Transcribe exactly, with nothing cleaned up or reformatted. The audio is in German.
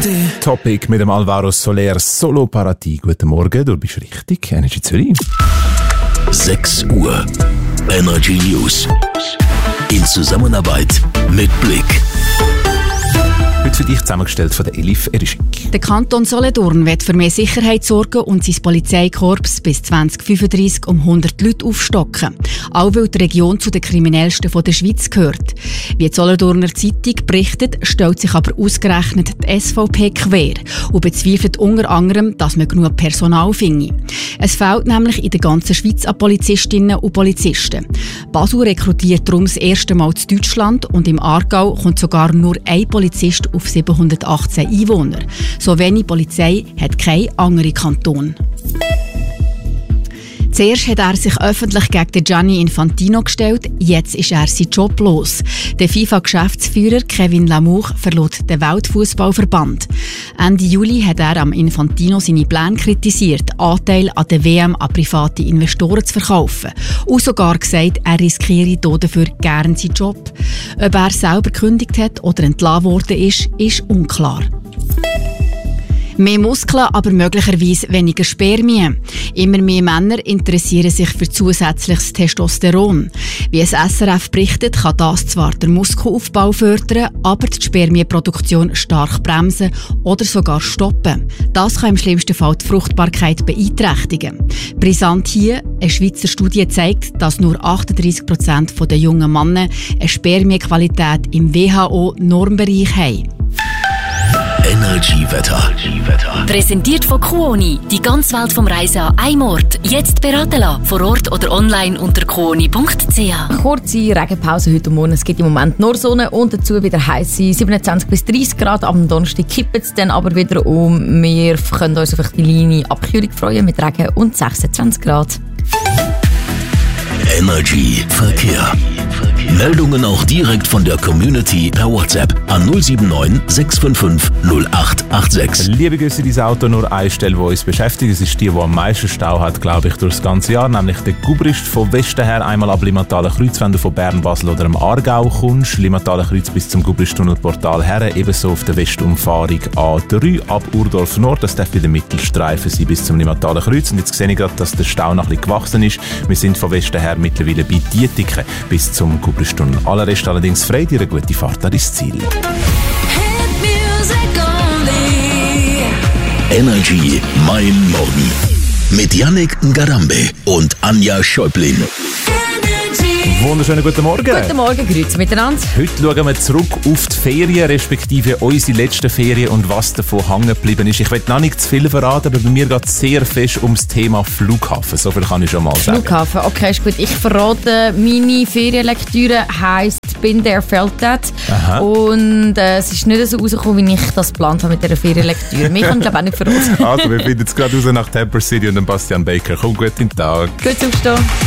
Topic mit dem Alvaro Soler, Solo Parati. Guten Morgen, du bist richtig. Energy Zürich. sechs Uhr. Energy News. In Zusammenarbeit mit Blick. Heute für dich zusammengestellt von der Elif Erischik. Der Kanton Solothurn wird für mehr Sicherheit sorgen und sein Polizeikorps bis zwanzig fünfunddreissig um hundert Leute aufstocken. Auch weil die Region zu den kriminellsten der Schweiz gehört. Wie die Solothurner Zeitung berichtet, stellt sich aber ausgerechnet die S V P quer und bezweifelt unter anderem, dass man genug Personal finde. Es fehlt nämlich in der ganzen Schweiz an Polizistinnen und Polizisten. Basel rekrutiert darum das erste Mal zu Deutschland und im Aargau kommt sogar nur ein Polizist auf siebenhundertachtzehn Einwohner. So wenig Polizei hat kein anderer Kanton. Zuerst hat er sich öffentlich gegen den Gianni Infantino gestellt, jetzt ist er seinen Job los. Der FIFA-Geschäftsführer Kevin Lamour verlot den Weltfußballverband. Ende Juli hat er am Infantino seine Pläne kritisiert, Anteil an der W M an private Investoren zu verkaufen. Und sogar gesagt, er riskiere dafür gerne seinen Job. Ob er selber gekündigt hat oder entlassen worden ist, ist unklar. Mehr Muskeln, aber möglicherweise weniger Spermien. Immer mehr Männer interessieren sich für zusätzliches Testosteron. Wie es S R F berichtet, kann das zwar den Muskelaufbau fördern, aber die Spermienproduktion stark bremsen oder sogar stoppen. Das kann im schlimmsten Fall die Fruchtbarkeit beeinträchtigen. Brisant hier, eine Schweizer Studie zeigt, dass nur achtunddreissig Prozent der jungen Männer eine Spermienqualität im W H O-Normbereich haben. Energy Wetter. Präsentiert von Kuoni. Die ganze Welt vom Reisen an einem Ort. Jetzt beraten lassen. Vor Ort oder online unter kuoni punkt c h. Kurze Regenpause heute Morgen. Es gibt im Moment nur Sonne und dazu wieder heisse siebenundzwanzig bis dreißig Grad. Am Donnerstag kippt es dann aber wieder um. Wir können uns auf die kleine Abkühlung freuen mit Regen und sechsundzwanzig Grad. Energy Verkehr. Meldungen auch direkt von der Community per WhatsApp an null sieben neun sechs fünf fünf null acht acht sechs. Liebe Grüße, dieses Auto nur eine Stelle, die uns beschäftigt. Es ist die, die am meisten Stau hat, glaube ich, durch das ganze Jahr. Nämlich der Gubrist von Westen her, einmal ab Limmatalenkreuz, wenn du von Bern, Basel oder dem Aargau kommst. Limmatalenkreuz bis zum Gubrist-Tunnelportal her, ebenso auf der Westumfahrung A drei ab Urdorf Nord. Das darf wieder Mittelstreifen sein bis zum Limmatalenkreuz. Und jetzt sehe ich gerade, dass der Stau noch ein bisschen gewachsen ist. Wir sind von Westen her mittlerweile bei Dietiken bis zum Gubrist. Aller Rest allerdings frei, dir eine gute Fahrt ins Ziel. Energy Mein Morgen mit Yannick Ngarambe und Anja Schäublin. Wunderschönen guten Morgen. Guten Morgen, grüezi miteinander. Heute schauen wir zurück auf die Ferien, respektive unsere letzten Ferien und was davon hängen geblieben ist. Ich will noch nicht zu viel verraten, aber bei mir geht es sehr fest ums Thema Flughafen. So viel kann ich schon mal sagen. Flughafen, okay, ist gut. Ich verrate, meine Ferienlektüre heisst «Bin there, felt that». Aha. Und äh, es ist nicht so rausgekommen, wie ich das geplant habe mit dieser Ferienlektüre. Mich kann ich glaube auch nicht verraten. Also, wir finden es gerade raus nach Temper City und dem Bastian Baker. Komm, guten Tag. Gut aufstehen.